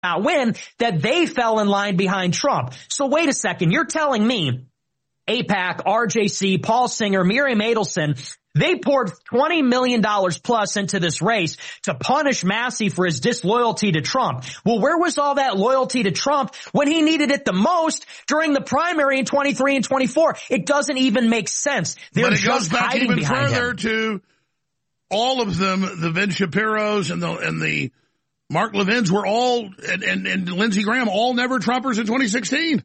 not win, that they fell in line behind Trump. So wait a second. You're telling me AIPAC, RJC, Paul Singer, Miriam Adelson, they poured $20 million plus into this race to punish Massey for his disloyalty to Trump. Well, where was all that loyalty to Trump when he needed it the most during the primary in 23 and 24? It doesn't even make sense. They're but it just goes back hiding even further him. to all of them, the Ben Shapiro's and the Mark Levins were all, and Lindsey Graham, all never Trumpers in 2016.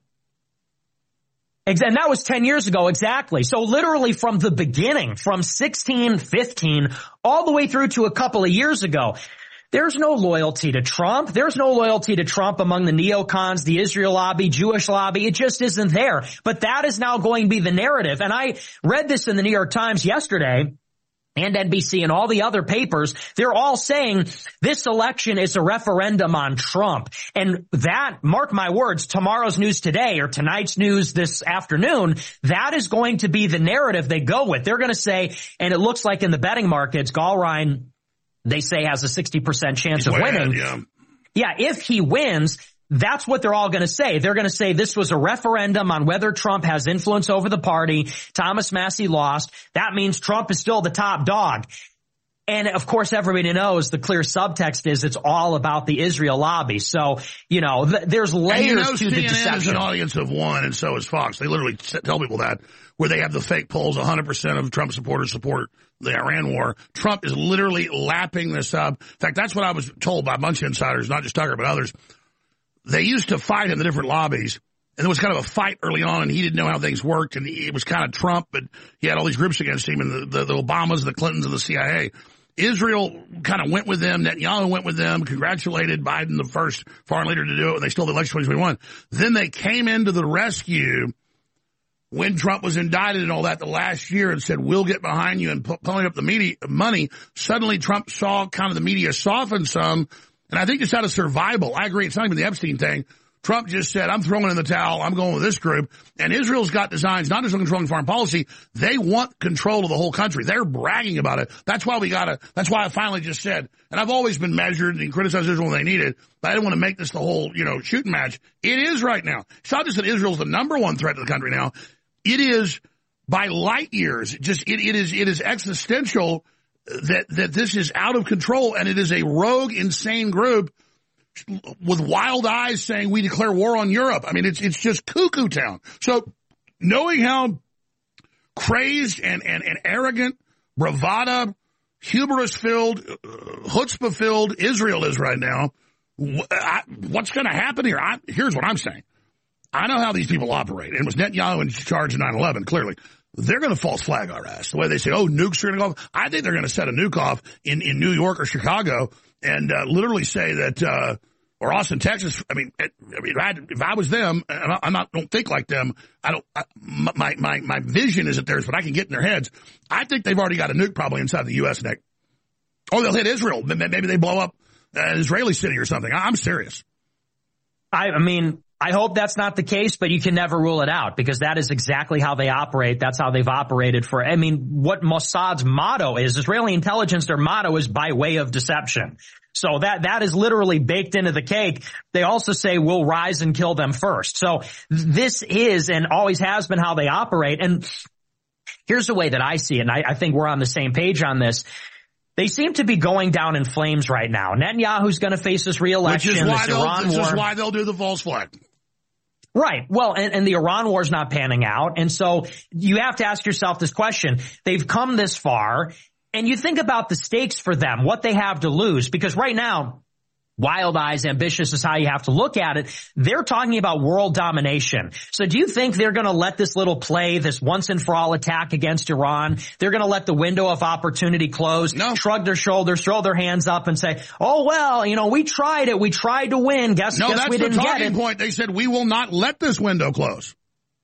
And that was 10 years ago, exactly. So literally from the beginning, from 16, 15, all the way through to a couple of years ago, there's no loyalty to Trump. There's no loyalty to Trump among the neocons, the Israel lobby, Jewish lobby. It just isn't there. But that is now going to be the narrative. And I read this in the New York Times yesterday, and NBC and all the other papers. They're all saying this election is a referendum on Trump. And that, mark my words, tomorrow's news today or tonight's news this afternoon, that is going to be the narrative they go with. They're going to say, and it looks like in the betting markets, Gallrein, they say, has a 60% chance of winning. Yeah, if he wins, that's what they're all going to say. They're going to say this was a referendum on whether Trump has influence over the party. Thomas Massey lost. That means Trump is still the top dog. And of course, everybody knows the clear subtext is it's all about the Israel lobby. So, there's layers to the deception. CNN is an audience of one, and so is Fox. They literally tell people that, where they have the fake polls, 100% of Trump supporters support the Iran war. Trump is literally lapping this up. In fact, that's what I was told by a bunch of insiders, not just Tucker, but others. They used to fight in the different lobbies, and there was kind of a fight early on, and he didn't know how things worked, and it was kind of Trump, but he had all these groups against him, and the Obamas, the Clintons, and the CIA. Israel kind of went with them. Netanyahu went with them, congratulated Biden, the first foreign leader to do it, and they stole the election 2021. Then they came into the rescue when Trump was indicted and all that the last year and said, we'll get behind you and pulling up the media money. Suddenly Trump saw kind of the media soften some. And I think it's out of survival. I agree. It's not even the Epstein thing. Trump just said, I'm throwing in the towel. I'm going with this group. And Israel's got designs, not just on controlling foreign policy. They want control of the whole country. They're bragging about it. That's why that's why I finally just said, and I've always been measured and criticized Israel when they need it, but I didn't want to make this the whole, shooting match. It is right now. It's not just that Israel's the number one threat to the country now. It is by light years. It is existential that this is out of control, and it is a rogue, insane group with wild eyes saying we declare war on Europe. I mean, it's just cuckoo town. So knowing how crazed and arrogant, bravada, hubris-filled, chutzpah-filled Israel is right now, what's going to happen here? Here's what I'm saying. I know how these people operate. And it was Netanyahu in charge of 9/11, clearly. They're going to false flag our ass. The way they say, nukes are going to go off. I think they're going to set a nuke off in New York or Chicago and literally say that, or Austin, Texas. I mean, if I was them, and I don't think like them, my vision isn't theirs, but I can get in their heads. I think they've already got a nuke probably inside the U.S. neck. Or they'll hit Israel. Maybe they blow up an Israeli city or something. I'm serious. I mean, I hope that's not the case, but you can never rule it out because that is exactly how they operate. That's how they've operated what Mossad's motto is, Israeli intelligence, their motto is by way of deception. So that is literally baked into the cake. They also say we'll rise and kill them first. So this is and always has been how they operate. And here's the way that I see it, and I think we're on the same page on this. They seem to be going down in flames right now. Netanyahu's going to face this re-election. Which is why they'll do the false flag. Right. Well, and the Iran war is not panning out. And so you have to ask yourself this question. They've come this far, and you think about the stakes for them, what they have to lose. Because right now, wild eyes, ambitious is how you have to look at it. They're talking about world domination. So do you think they're going to let this little play, this once and for all attack against Iran, they're going to let the window of opportunity close, shrug their shoulders, throw their hands up and say, oh, well, we tried it. We tried to win. Guess we didn't get it. No, that's the talking point. They said we will not let this window close.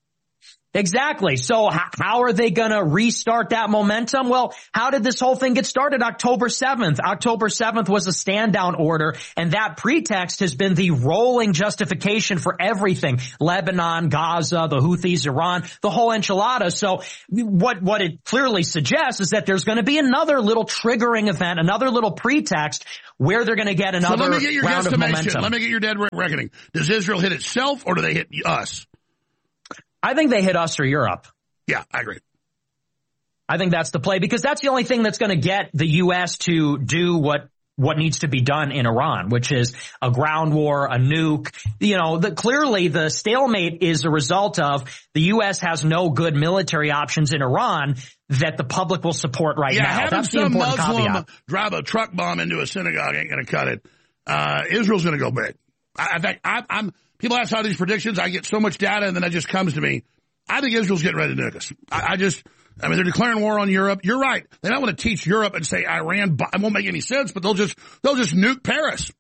Exactly. So how are they going to restart that momentum? Well, how did this whole thing get started? October 7th. October 7th was a stand down order, and that pretext has been the rolling justification for everything. Lebanon, Gaza, the Houthis, Iran, the whole enchilada. So what it clearly suggests is that there's going to be another little triggering event, another little pretext where they're going to get another round of momentum. Let me get your dead reckoning. Does Israel hit itself or do they hit us? I think they hit us or Europe. Yeah, I agree. I think that's the play because that's the only thing that's going to get the U.S. to do what needs to be done in Iran, which is a ground war, a nuke. You know, clearly the stalemate is a result of the U.S. has no good military options in Iran that the public will support right now. That's the important Muslim caveat. Drive a truck bomb into a synagogue ain't going to cut it. Israel's going to go big. In fact, people ask how these predictions. I get so much data, and then it just comes to me. I think Israel's getting ready to nuke us. I mean, they're declaring war on Europe. You're right. They might want to teach Europe and say Iran. It won't make any sense, but they'll just nuke Paris.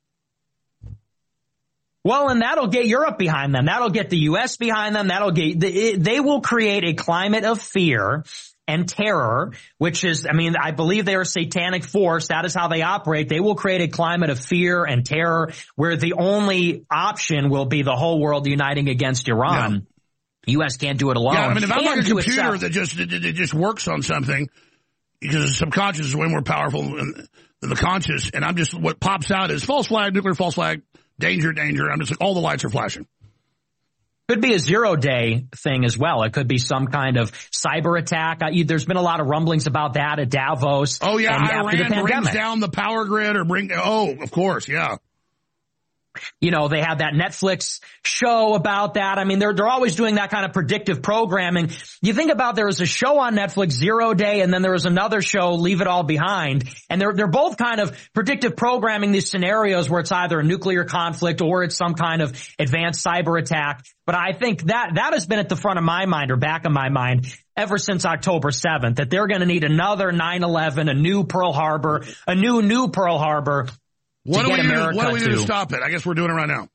Well, and that'll get Europe behind them. That'll get the U.S. behind them. They will create a climate of fear and terror, which is, I mean, I believe they're a satanic force. That is how they operate. They will create a climate of fear and terror where the only option will be the whole world uniting against Iran. Yeah. U.S. can't do it alone. Yeah, I mean, if I'm like a computer that just works on something, because the subconscious is way more powerful than the conscious, and I'm just, what pops out is false flag, nuclear false flag, danger. I'm just like, all the lights are flashing. Could be a 0-day thing as well. It could be some kind of cyber attack. There's been a lot of rumblings about that at Davos. Oh, yeah, Iran brings pandemic. Down the power grid of course, yeah. You know, they had that Netflix show about that. I mean, they're always doing that kind of predictive programming. You think about there was a show on Netflix, 0 Day, and then there was another show, Leave It All Behind. And they're both kind of predictive programming these scenarios where it's either a nuclear conflict or it's some kind of advanced cyber attack. But I think that has been at the front of my mind or back of my mind ever since October 7th, that they're going to need another 9/11, a new Pearl Harbor, a new Pearl Harbor. What do we do to stop it? I guess we're doing it right now.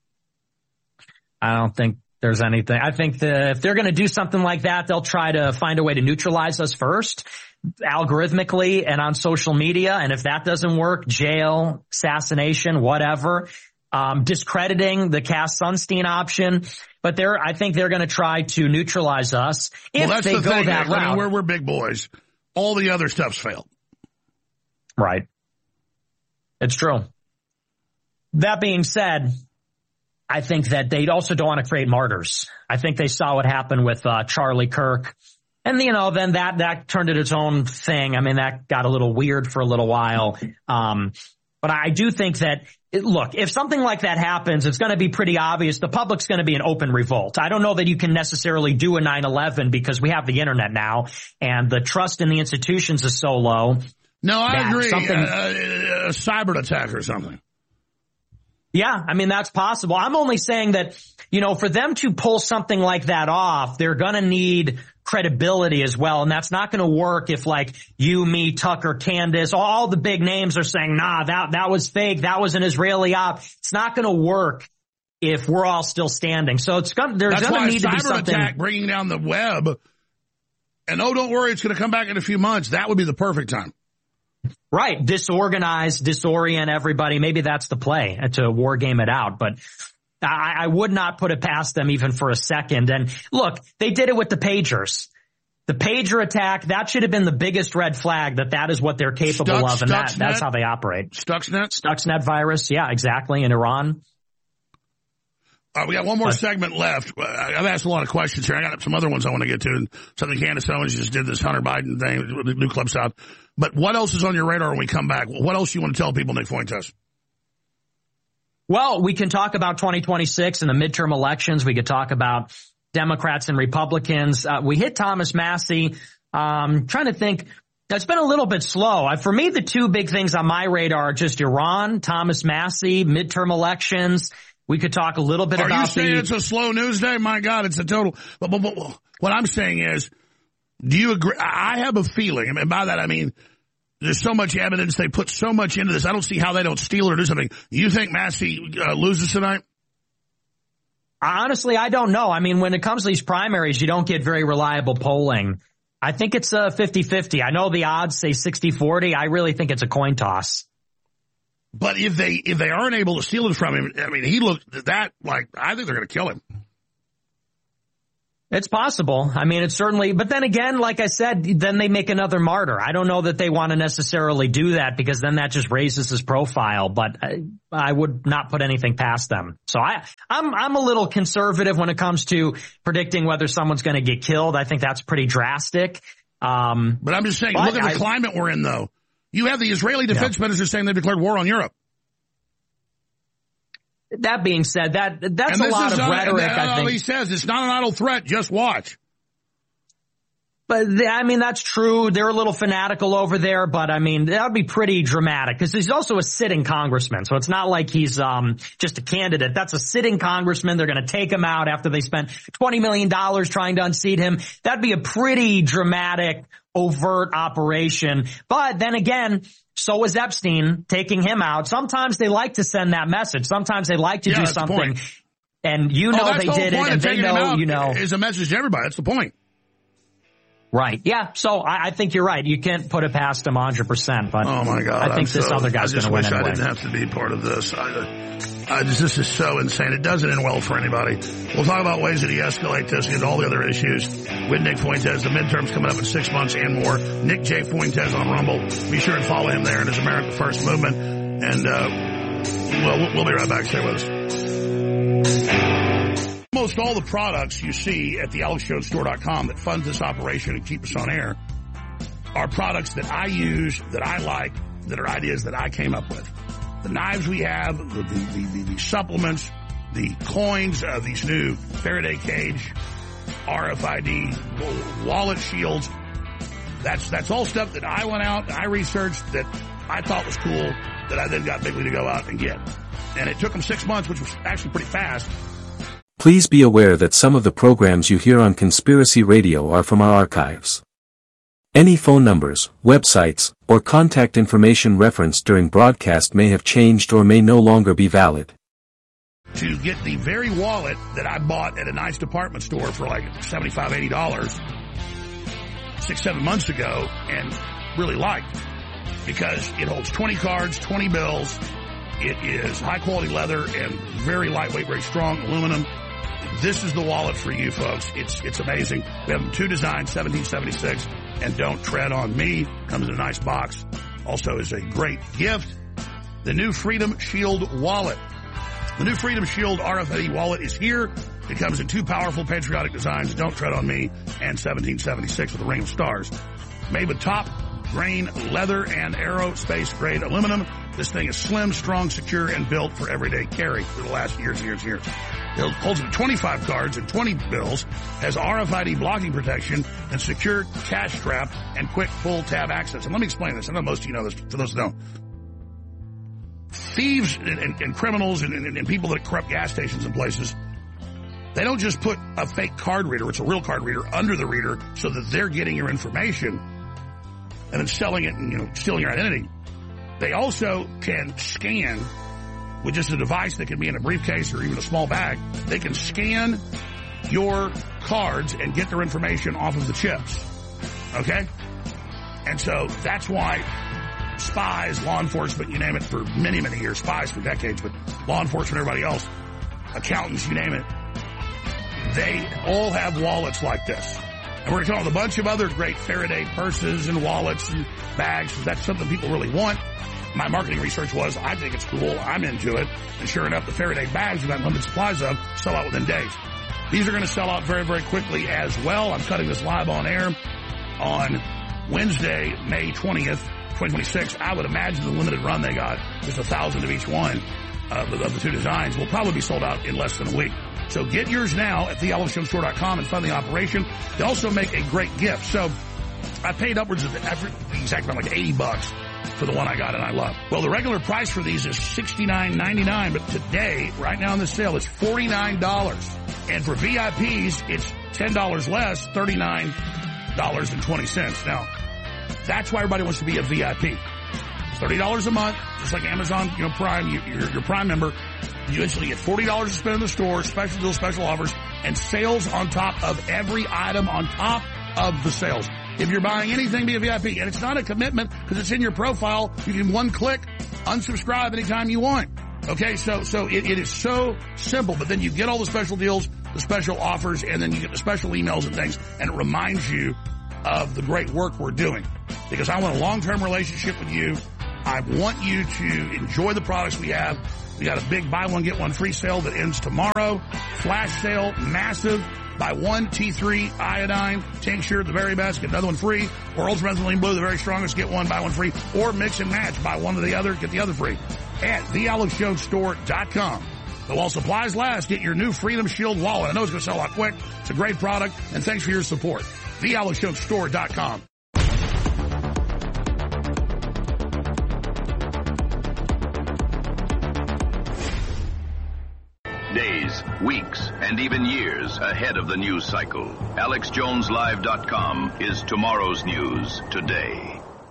I don't think there's anything. I think if they're going to do something like that, they'll try to find a way to neutralize us first, algorithmically and on social media. And if that doesn't work, jail, assassination, whatever, discrediting the Cass Sunstein option. But I think they're going to try to neutralize us if they go that route. I mean, we're big boys. All the other stuff's failed. Right. It's true. That being said, I think that they also don't want to create martyrs. I think they saw what happened with Charlie Kirk. And, you know, then that turned into its own thing. I mean, that got a little weird for a little while. But I do think that, look, if something like that happens, it's going to be pretty obvious. The public's going to be an open revolt. I don't know that you can necessarily do a 9/11 because we have the internet now and the trust in the institutions is so low. No, I agree. A cyber attack or something. Yeah, I mean, that's possible. I'm only saying that, you know, for them to pull something like that off, they're going to need credibility as well. And that's not going to work if, like, you, me, Tucker, Candace, all the big names are saying, nah, that was fake. That was an Israeli op. It's not going to work if we're all still standing. So there's going to need to be something. Cyber attack bringing down the web. And don't worry, it's going to come back in a few months. That would be the perfect time. Right. Disorganize, disorient everybody. Maybe that's the play, to war game it out. But I would not put it past them even for a second. And look, they did it with the pagers. The pager attack, that should have been the biggest red flag that is what they're capable of. And that's how they operate. Stuxnet virus. Yeah, exactly. In Iran. We got one more segment left. I've asked a lot of questions here. I got some other ones I want to get to. And something Candace Owens just did this Hunter Biden thing with the new clips out. But what else is on your radar when we come back? What else do you want to tell people, Nick Fuentes? Well, we can talk about 2026 and the midterm elections. We could talk about Democrats and Republicans. We hit Thomas Massie. Trying to think. It's been a little bit slow. For me, the two big things on my radar are just Iran, Thomas Massie, midterm elections. We could talk a little bit about. Are you saying it's a slow news day? My God, it's a total. But what I'm saying is, do you agree? I have a feeling, and by that I mean there's so much evidence. They put so much into this. I don't see how they don't steal or do something. You think Massie loses tonight? Honestly, I don't know. I mean, when it comes to these primaries, you don't get very reliable polling. I think it's 50-50. I know the odds say 60-40. I really think it's a coin toss. But if they aren't able to steal it from him, I mean, he looked at that like, I think they're going to kill him. It's possible. I mean, it's certainly, but then again, like I said, then they make another martyr. I don't know that they want to necessarily do that because then that just raises his profile, but I would not put anything past them. So I'm a little conservative when it comes to predicting whether someone's going to get killed. I think that's pretty drastic. But I'm just saying, look at the climate we're in though. You have the Israeli defense minister saying they've declared war on Europe. That being said, that's a lot of rhetoric, I think. He says it's not an idle threat. Just watch. But, I mean, that's true. They're a little fanatical over there, but, I mean, that would be pretty dramatic because he's also a sitting congressman. So it's not like he's just a candidate. That's a sitting congressman. They're going to take him out after they spent $20 million trying to unseat him. That'd be a pretty dramatic, overt operation. But then again, so was Epstein taking him out. Sometimes they like to send that message. Sometimes they like to do something. And they did it, and they know, is a message to everybody. That's the point. Right. Yeah. So I think you're right. You can't put it past him 100%. But oh my God, I think this other guy's going to win anyway. I didn't have to be part of this. This is so insane. It doesn't end well for anybody. We'll talk about ways to de-escalate this and all the other issues with Nick Fuentes. The midterms coming up in 6 months and more. Nick J. Fuentes on Rumble. Be sure and follow him there in his America First movement. And we'll be right back. Stay with us. Almost all the products you see at the AlexJonesStore.com that funds this operation and keep us on air are products that I use, that I like, that are ideas that I came up with. The knives we have, the supplements, the coins, these new Faraday cage, RFID, wallet shields. That's all stuff that I went out and I researched that I thought was cool that I then got Bigley to go out and get. And it took them 6 months, which was actually pretty fast. Please be aware that some of the programs you hear on Conspiracy Radio are from our archives. Any phone numbers, websites, or contact information referenced during broadcast may have changed or may no longer be valid. To get the very wallet that I bought at a nice department store for like $75, $80 6-7 months ago and really liked because it holds 20 cards, 20 bills. It is high quality leather and very lightweight, very strong aluminum. This is the wallet for you folks. It's amazing. We have 2 designs, 1776 and Don't Tread on Me. Comes in a nice box. Also is a great gift. The new Freedom Shield wallet. The new Freedom Shield RFID wallet is here. It comes in 2 powerful patriotic designs, Don't Tread on Me and 1776 with a ring of stars. Made with top grain leather and aerospace grade aluminum. This thing is slim, strong, secure, and built for everyday carry for the last years. It holds 25 cards and 20 bills, has RFID blocking protection and secure cash strap and quick pull tab access. And let me explain this. I know most of you know this, for those who don't. Thieves and criminals and people that corrupt gas stations and places, they don't just put a fake card reader, it's a real card reader, under the reader so that they're getting your information and then selling it and, stealing your identity. They also can scan with just a device that can be in a briefcase or even a small bag. They can scan your cards and get their information off of the chips. Okay? And so that's why spies, law enforcement, you name it, for many, many years, spies for decades, but law enforcement, everybody else, accountants, you name it, they all have wallets like this. And we're going to talk about a bunch of other great Faraday purses and wallets and bags. That's something people really want. My marketing research was, I think it's cool, I'm into it. And sure enough, the Faraday bags we've got limited supplies of sell out within days. These are going to sell out very, very quickly as well. I'm cutting this live on air on Wednesday, May 20th, 2026. I would imagine the limited run they got, just 1,000 of each one of the 2 designs, will probably be sold out in less than a week. So get yours now at thealexjonesstore.com and fund the operation. They also make a great gift. So I paid upwards of exactly like $80 for the one I got and I love. Well, the regular price for these is $69.99, but today, right now on the sale, it's $49. And for VIPs, it's $10 less, $39.20. Now, that's why everybody wants to be a VIP. $30 a month, just like Amazon, Prime, you're Prime member. You instantly get $40 to spend in the store, special deals, special offers, and sales on top of every item on top of the sales. If you're buying anything, be a VIP. And it's not a commitment because it's in your profile. You can one click, unsubscribe anytime you want. Okay, so it is so simple, but then you get all the special deals, the special offers, and then you get the special emails and things, and it reminds you of the great work we're doing. Because I want a long-term relationship with you. I want you to enjoy the products we have. We got a big buy one, get one free sale that ends tomorrow. Flash sale, massive. Buy one T3 iodine tincture, the very best, get another one free. Or ultramethylene blue, the very strongest, get one, buy one free. Or mix and match, buy one or the other, get the other free. At thealexjonesstore.com. So while supplies last, get your new Freedom Shield wallet. I know it's going to sell out quick. It's a great product, and thanks for your support. thealexjonesstore.com. Days, weeks, and even years ahead of the news cycle. AlexJonesLive.com is tomorrow's news today.